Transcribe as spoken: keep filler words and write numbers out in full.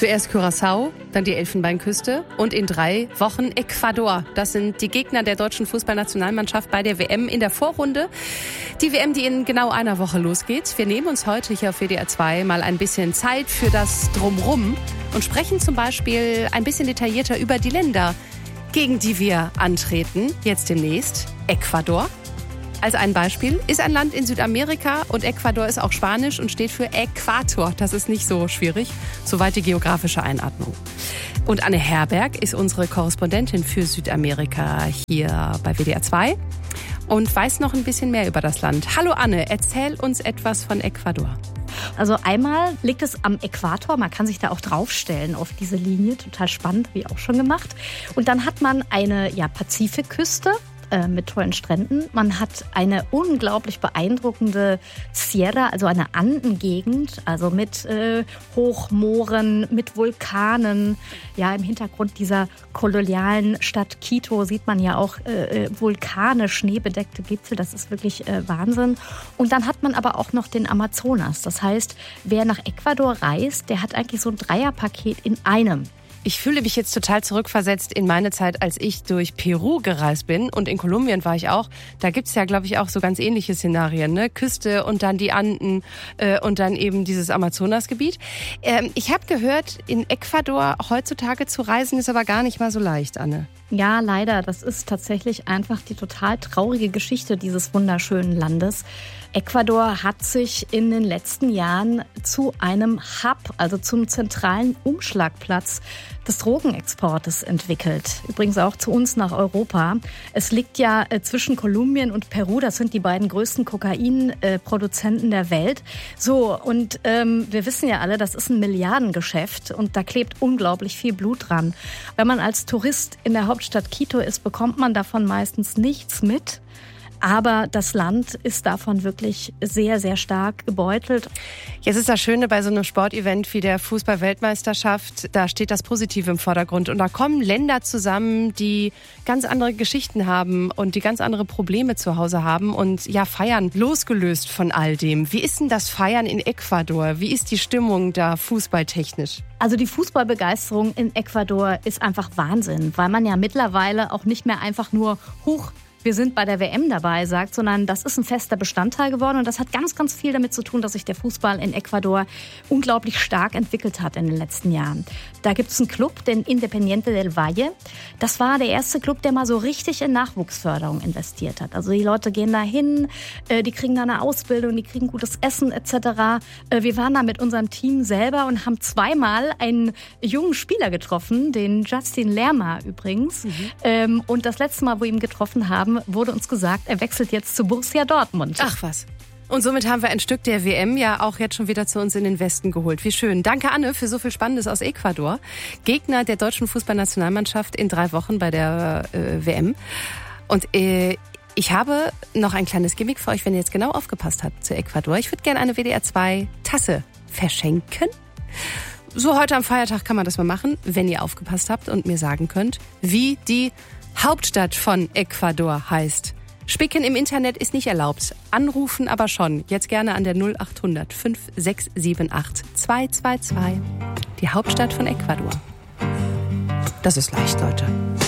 Zuerst Curaçao, dann die Elfenbeinküste und in drei Wochen Ecuador. Das sind die Gegner der deutschen Fußballnationalmannschaft bei der W M in der Vorrunde. Die W M, die in genau einer Woche losgeht. Wir nehmen uns heute hier auf W D R zwei mal ein bisschen Zeit für das Drumrum und sprechen zum Beispiel ein bisschen detaillierter über die Länder, gegen die wir antreten, jetzt demnächst. Ecuador. Als ein Beispiel ist ein Land in Südamerika und Ecuador ist auch Spanisch und steht für Äquator. Das ist nicht so schwierig, soweit die geografische Einordnung. Und Anne Herberg ist unsere Korrespondentin für Südamerika hier bei W D R zwei und weiß noch ein bisschen mehr über das Land. Hallo Anne, erzähl uns etwas von Ecuador. Also einmal liegt es am Äquator, man kann sich da auch draufstellen auf diese Linie, total spannend, wie auch schon gemacht. Und dann hat man eine ja, Pazifikküste mit tollen Stränden. Man hat eine unglaublich beeindruckende Sierra, also eine Andengegend, also mit äh, Hochmooren, mit Vulkanen. Ja, im Hintergrund dieser kolonialen Stadt Quito sieht man ja auch äh, Vulkane, schneebedeckte Gipfel. Das ist wirklich äh, Wahnsinn. Und dann hat man aber auch noch den Amazonas. Das heißt, wer nach Ecuador reist, der hat eigentlich so ein Dreierpaket in einem. Ich fühle mich jetzt total zurückversetzt in meine Zeit, als ich durch Peru gereist bin. Und in Kolumbien war ich auch. Da gibt's ja, glaube ich, auch so ganz ähnliche Szenarien, ne? Küste und dann die Anden äh, und dann eben dieses Amazonasgebiet. Ähm, ich habe gehört, in Ecuador heutzutage zu reisen ist aber gar nicht mal so leicht, Anne. Ja, leider. Das ist tatsächlich einfach die total traurige Geschichte dieses wunderschönen Landes. Ecuador hat sich in den letzten Jahren zu einem Hub, also zum zentralen Umschlagplatz des Drogenexportes entwickelt. Übrigens auch zu uns nach Europa. Es liegt ja zwischen Kolumbien und Peru. Das sind die beiden größten Kokainproduzenten der Welt. So, und ähm, wir wissen ja alle, das ist ein Milliardengeschäft und da klebt unglaublich viel Blut dran. Wenn man als Tourist in der Hauptstadt Quito ist, bekommt man davon meistens nichts mit. Aber das Land ist davon wirklich sehr, sehr stark gebeutelt. Jetzt ist das Schöne bei so einem Sportevent wie der Fußball-Weltmeisterschaft, da steht das Positive im Vordergrund. Und da kommen Länder zusammen, die ganz andere Geschichten haben und die ganz andere Probleme zu Hause haben und ja feiern, losgelöst von all dem. Wie ist denn das Feiern in Ecuador? Wie ist die Stimmung da fußballtechnisch? Also die Fußballbegeisterung in Ecuador ist einfach Wahnsinn, weil man ja mittlerweile auch nicht mehr einfach nur hoch wir sind bei der W M dabei sagt, sondern das ist ein fester Bestandteil geworden. Und das hat ganz, ganz viel damit zu tun, dass sich der Fußball in Ecuador unglaublich stark entwickelt hat in den letzten Jahren. Da gibt es einen Club, den Independiente del Valle. Das war der erste Club, der mal so richtig in Nachwuchsförderung investiert hat. Also die Leute gehen da hin, die kriegen da eine Ausbildung, die kriegen gutes Essen et cetera. Wir waren da mit unserem Team selber und haben zweimal einen jungen Spieler getroffen, den Justin Lerma übrigens. Mhm. Und das letzte Mal, wo wir ihn getroffen haben, wurde uns gesagt, er wechselt jetzt zu Borussia Dortmund. Ach was. Und somit haben wir ein Stück der W M ja auch jetzt schon wieder zu uns in den Westen geholt. Wie schön. Danke, Anne, für so viel Spannendes aus Ecuador. Gegner der deutschen Fußballnationalmannschaft in drei Wochen bei der äh, W M. Und äh, ich habe noch ein kleines Gimmick für euch, wenn ihr jetzt genau aufgepasst habt zu Ecuador. Ich würde gerne eine W D R zwei Tasse verschenken. So heute am Feiertag kann man das mal machen, wenn ihr aufgepasst habt und mir sagen könnt, wie die Hauptstadt von Ecuador heißt. Spicken im Internet ist nicht erlaubt, anrufen aber schon. Jetzt gerne an der null acht hundert fünf sechs sieben acht zwei zwei zwei. Die Hauptstadt von Ecuador. Das ist leicht, Leute.